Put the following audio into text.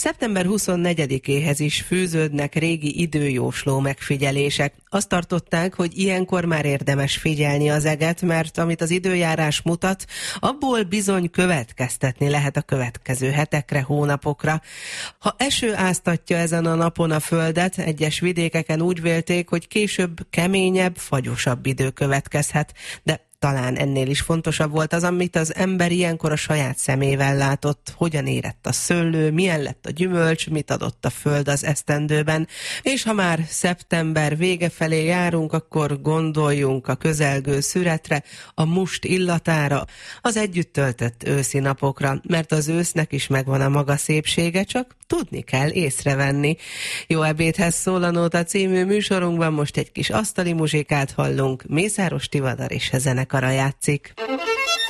Szeptember 24-éhez is fűződnek régi időjósló megfigyelések. Azt tartották, hogy ilyenkor már érdemes figyelni az eget, mert amit az időjárás mutat, abból bizony következtetni lehet a következő hetekre, hónapokra. Ha eső áztatja ezen a napon a földet, egyes vidékeken úgy vélték, hogy később keményebb, fagyosabb idő következhet, de talán ennél is fontosabb volt az, amit az ember ilyenkor a saját szemével látott, hogyan érett a szőlő, milyen lett a gyümölcs, mit adott a föld az esztendőben, és ha már szeptember vége felé járunk, akkor gondoljunk a közelgő szüretre, a must illatára, az együtt töltött őszi napokra, mert az ősznek is megvan a maga szépsége, csak tudni kell észrevenni. Jó ebédhez szól a Nóta című műsorunkban, most egy kis asztali muzsikát hallunk, Mészáros Tivadar és a zenekara játszik.